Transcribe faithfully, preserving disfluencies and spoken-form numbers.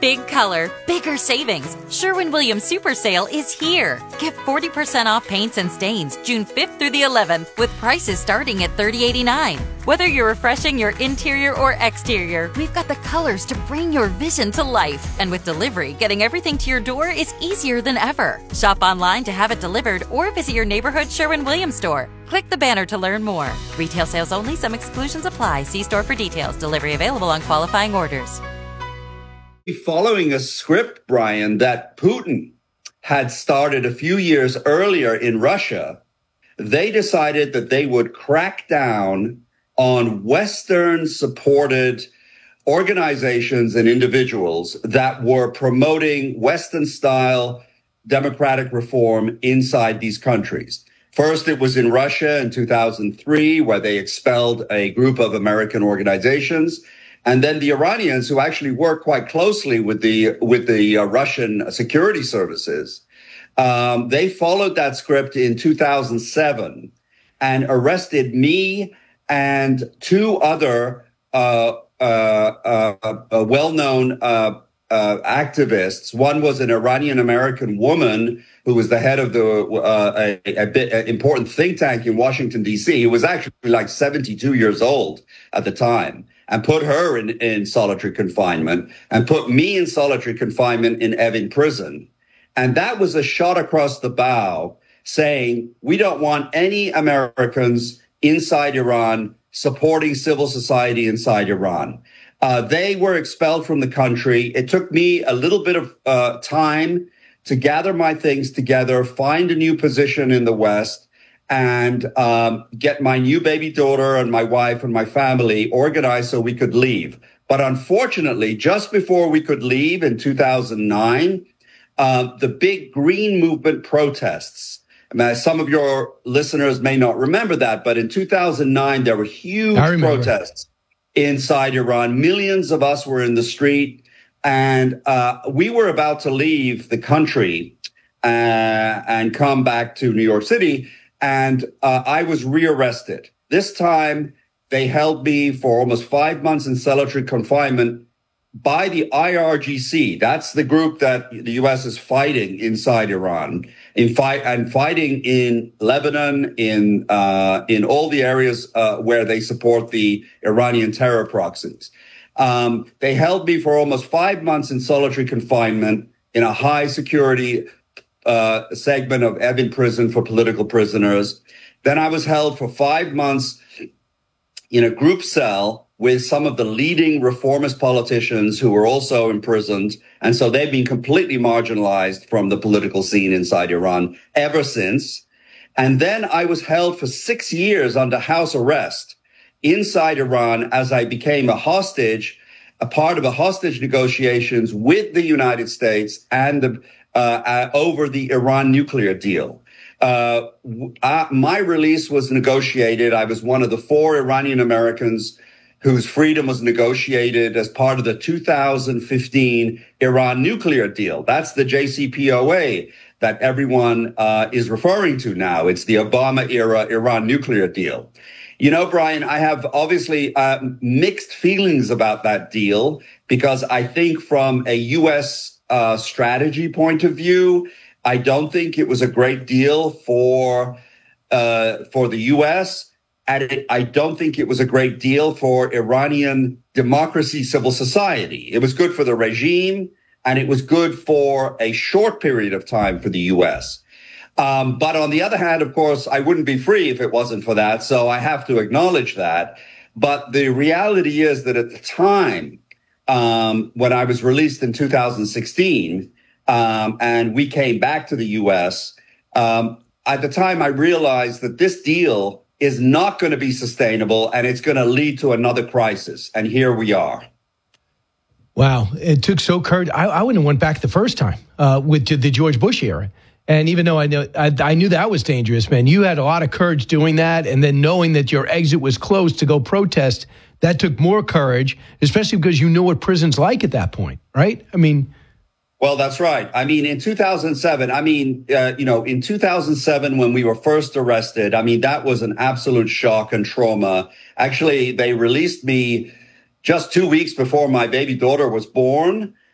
Big color, bigger savings. Sherwin-Williams Super Sale is here. Get forty percent off paints and stains June fifth through the eleventh with prices starting at thirty eighty-nine. Whether you're refreshing your interior or exterior, we've got the colors to bring your vision to life. And with delivery, getting everything to your door is easier than ever. Shop online to have it delivered or visit your neighborhood Sherwin-Williams store. Click the banner to learn more. Retail sales only. Some exclusions apply. See store for details. Delivery available on qualifying orders. Following a script, Brian, that Putin had started a few years earlier in Russia, they decided that they would crack down on Western-supported organizations and individuals that were promoting Western-style democratic reform inside these countries. First, it was in Russia in two thousand three, where they expelled a group of American organizations. And then the Iranians, who actually work quite closely with the with the uh, Russian security services, um, they followed that script in two thousand seven and arrested me and two other uh, uh, uh, uh, well-known uh, uh, activists. One was an Iranian-American woman who was the head of the uh, a, a bit a important think tank in Washington, D C, who was actually like seventy-two years old at the time, and put her in, in solitary confinement and put me in solitary confinement in Evin prison. And that was a shot across the bow saying, we don't want any Americans inside Iran supporting civil society inside Iran. Uh, they were expelled from the country. It took me a little bit of uh, time to gather my things together, find a new position in the West, and um, get my new baby daughter and my wife and my family organized so we could leave. But unfortunately, just before we could leave in two thousand nine, uh, the big Green Movement protests. I mean, some of your listeners may not remember that, but in two thousand nine, there were huge protests inside Iran. Millions of us were in the street, and uh, we were about to leave the country uh, and come back to New York City. And uh, I was rearrested. This time, they held me for almost five months in solitary confinement by the I R G C. That's the group that the U S is fighting inside Iran, in fight and fighting in Lebanon, in uh, in all the areas uh, where they support the Iranian terror proxies. Um, they held me for almost five months in solitary confinement in a high security Uh, segment of Evin prison for political prisoners. Then I was held for five months in a group cell with some of the leading reformist politicians who were also imprisoned. And so they've been completely marginalized from the political scene inside Iran ever since. And then I was held for six years under house arrest inside Iran as I became a hostage, a part of a hostage negotiations with the United States and the Uh, uh, over the Iran nuclear deal. Uh, uh, my release was negotiated. I was one of the four Iranian Americans whose freedom was negotiated as part of the two thousand fifteen Iran nuclear deal. That's the J C P O A that everyone uh, is referring to now. It's the Obama era Iran nuclear deal. You know, Brian, I have obviously uh, mixed feelings about that deal because I think from a U S Uh, strategy point of view, I don't think it was a great deal for uh, for the U S, and it, I don't think it was a great deal for Iranian democracy, civil society. It was good for the regime, and it was good for a short period of time for the U S. Um, but on the other hand, of course, I wouldn't be free if it wasn't for that, so I have to acknowledge that. But the reality is that at the time, Um, when I was released in two thousand sixteen, um, and we came back to the U S, um, at the time I realized that this deal is not going to be sustainable and it's going to lead to another crisis. And here we are. Wow. It took so courage. I, I wouldn't have went back the first time uh, with the George Bush era. And even though I know I, I knew that was dangerous, man, you had a lot of courage doing that. And then knowing that your exit was close to go protest, that took more courage, especially because you knew what prison's like at that point, right? I mean, well, that's right. I mean, in two thousand seven, I mean, uh, you know, in two thousand seven, when we were first arrested, I mean, that was an absolute shock and trauma. Actually, they released me just two weeks before my baby daughter was born.